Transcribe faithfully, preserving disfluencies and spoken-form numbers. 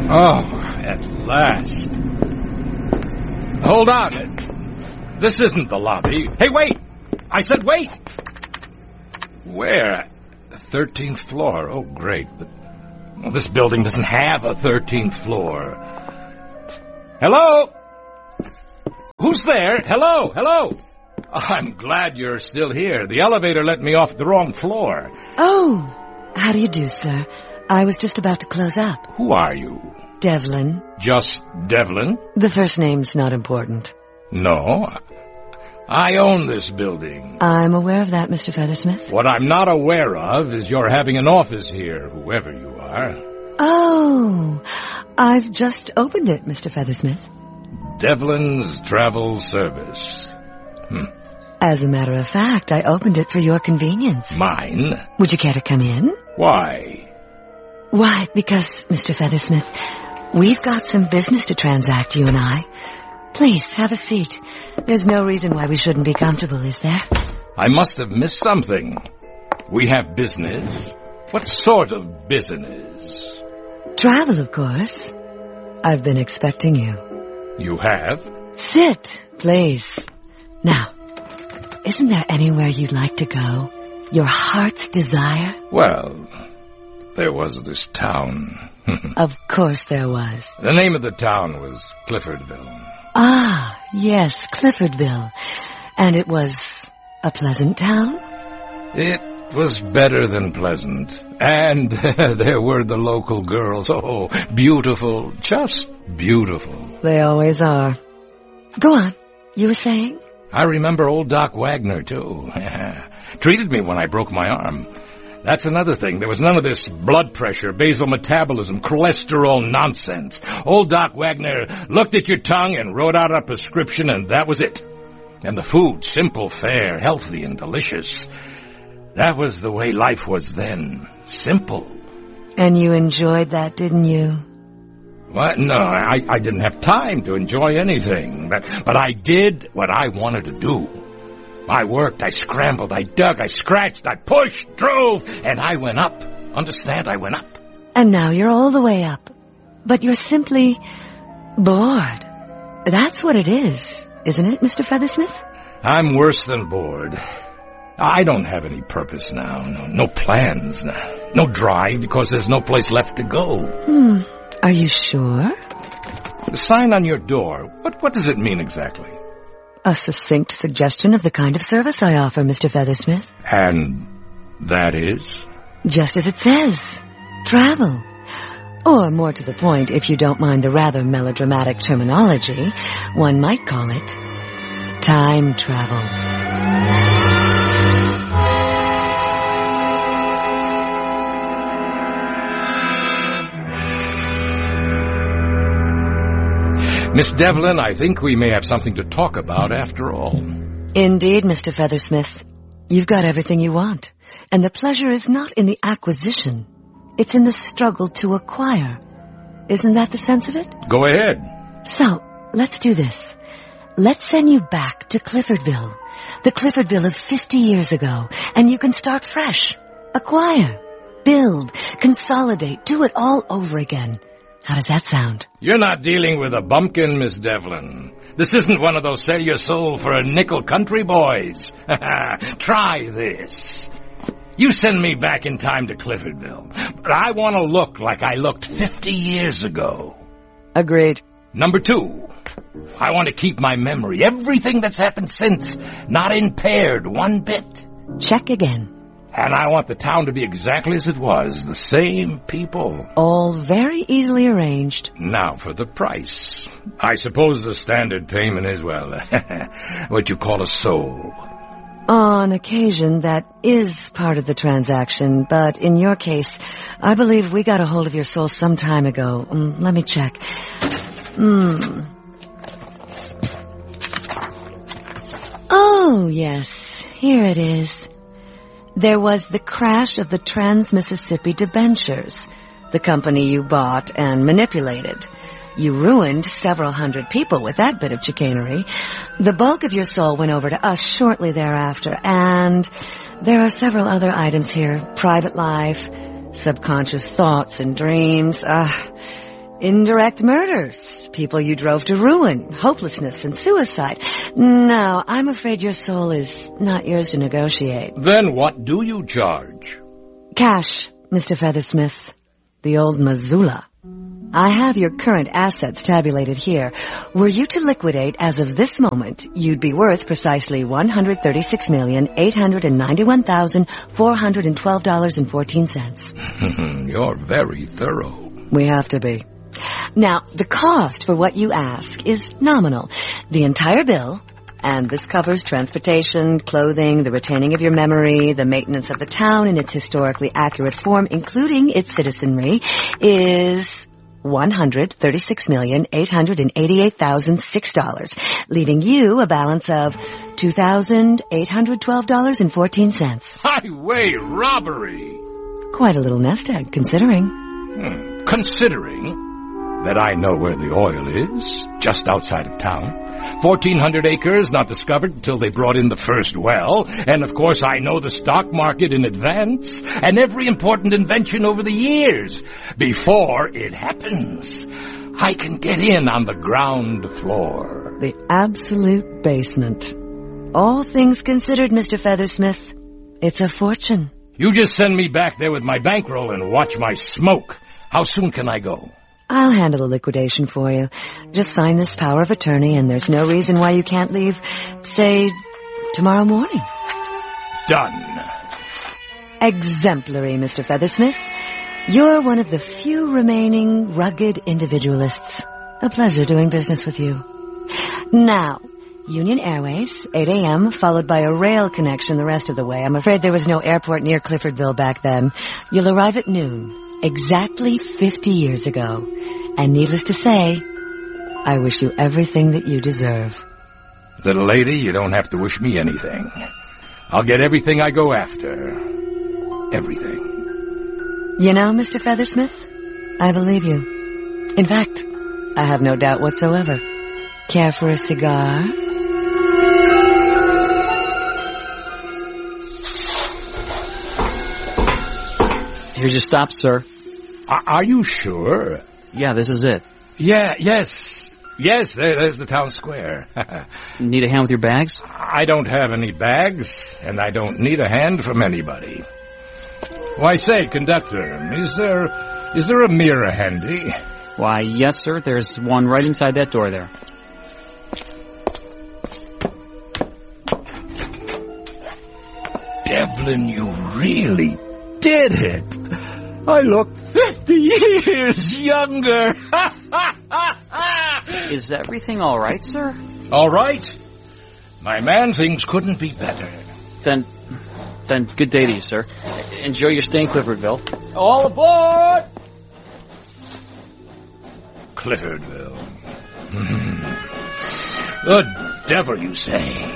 Oh, at last. Hold on. This isn't the lobby. Hey, wait! I said wait! Where? The thirteenth floor. Oh, great. But well, this building doesn't have a thirteenth floor. Hello? Who's there? Hello? Hello? I'm glad you're still here. The elevator let me off the wrong floor. Oh, how do you do, sir? I was just about to close up. Who are you? Devlin. Just Devlin? The first name's not important. No. I own this building. I'm aware of that, Mister Feathersmith. What I'm not aware of is you're having an office here, whoever you are. Oh, I've just opened it, Mister Feathersmith. Devlin's Travel Service. Hmm. As a matter of fact, I opened it for your convenience. Mine? Would you care to come in? Why? Why, because, Mister Feathersmith, we've got some business to transact, you and I. Please, have a seat. There's no reason why we shouldn't be comfortable, is there? I must have missed something. We have business? What sort of business? Travel, of course. I've been expecting you. You have? Sit, please. Now, isn't there anywhere you'd like to go? Your heart's desire? Well, there was this town. Of course there was. The name of the town was Cliffordville. Ah, yes, Cliffordville. And it was a pleasant town? It was better than pleasant. And there were the local girls. Oh, beautiful, just beautiful. They always are. Go on, you were saying? I remember old Doc Wagner, too. Treated me when I broke my arm. That's another thing. There was none of this blood pressure, basal metabolism, cholesterol nonsense. Old Doc Wagner looked at your tongue and wrote out a prescription, and that was it. And the food, simple, fair, healthy, and delicious. That was the way life was then. Simple. And you enjoyed that, didn't you? What? No, I, I didn't have time to enjoy anything. But, but I did what I wanted to do. I worked, I scrambled, I dug, I scratched, I pushed, drove, and I went up. Understand? I went up. And now you're all the way up. But you're simply bored. That's what it is, isn't it, Mister Feathersmith? I'm worse than bored. I don't have any purpose now. No, no plans. No, no drive, because there's no place left to go. Hmm. Are you sure? The sign on your door, what, what does it mean exactly? A succinct suggestion of the kind of service I offer, Mister Feathersmith. And that is? Just as it says. Travel. Or, more to the point, if you don't mind the rather melodramatic terminology, one might call it time travel. Miss Devlin, I think we may have something to talk about after all. Indeed, Mister Feathersmith. You've got everything you want. And the pleasure is not in the acquisition. It's in the struggle to acquire. Isn't that the sense of it? Go ahead. So, let's do this. Let's send you back to Cliffordville. The Cliffordville of fifty years ago. And you can start fresh. Acquire. Build. Consolidate. Do it all over again. How does that sound? You're not dealing with a bumpkin, Miss Devlin. This isn't one of those sell your soul for a nickel country boys. Try this. You send me back in time to Cliffordville, but I want to look like I looked fifty years ago. Agreed. Number two, I want to keep my memory, everything that's happened since, not impaired one bit. Check again. And I want the town to be exactly as it was, the same people. All very easily arranged. Now for the price. I suppose the standard payment is, well, what you call a soul. On occasion, that is part of the transaction, but in your case, I believe we got a hold of your soul some time ago. Um, let me check. Hmm. Oh, yes, here it is. There was the crash of the Trans-Mississippi debentures, the company you bought and manipulated. You ruined several hundred people with that bit of chicanery. The bulk of your soul went over to us shortly thereafter, and there are several other items here. Private life, subconscious thoughts and dreams. Ah, Indirect murders, people you drove to ruin, hopelessness and suicide. No, I'm afraid your soul is not yours to negotiate. Then what do you charge? Cash, Mister Feathersmith. The old Missoula. I have your current assets tabulated here. Were you to liquidate as of this moment, you'd be worth precisely one hundred thirty-six million, eight hundred ninety-one thousand, four hundred twelve dollars and fourteen cents. You're very thorough. We have to be. Now, the cost for what you ask is nominal. The entire bill, and this covers transportation, clothing, the retaining of your memory, the maintenance of the town in its historically accurate form, including its citizenry, is one hundred thirty-six million, eight hundred eighty-eight thousand six dollars, leaving you a balance of two thousand eight hundred twelve dollars and fourteen cents. Highway robbery! Quite a little nest egg, considering. Hmm. Considering that I know where the oil is, just outside of town. fourteen hundred acres not discovered until they brought in the first well. And, of course, I know the stock market in advance and every important invention over the years. Before it happens, I can get in on the ground floor. The absolute basement. All things considered, Mister Feathersmith, it's a fortune. You just send me back there with my bankroll and watch my smoke. How soon can I go? I'll handle the liquidation for you. Just sign this power of attorney and there's no reason why you can't leave, say, tomorrow morning. Done. Exemplary, Mister Feathersmith. You're one of the few remaining rugged individualists. A pleasure doing business with you. Now, Union Airways, eight a.m., followed by a rail connection the rest of the way. I'm afraid there was no airport near Cliffordville back then. You'll arrive at noon. Exactly fifty years ago. And needless to say, I wish you everything that you deserve. Little lady, you don't have to wish me anything. I'll get everything I go after. Everything. You know, Mister Feathersmith, I believe you. In fact, I have no doubt whatsoever. Care for a cigar? Here's your stop, sir. Are, are you sure? Yeah, this is it. Yeah, yes. Yes, there, there's the town square. Need a hand with your bags? I don't have any bags, and I don't need a hand from anybody. Why, say, conductor, is there, is there a mirror handy? Why, yes, sir. There's one right inside that door there. Devlin, you really did it. I look fifty years younger. Is everything all right, sir? All right. My man, things couldn't be better. Then, then good day to you, sir. Enjoy your stay in Cliffordville. All aboard! Cliffordville. The devil, you say?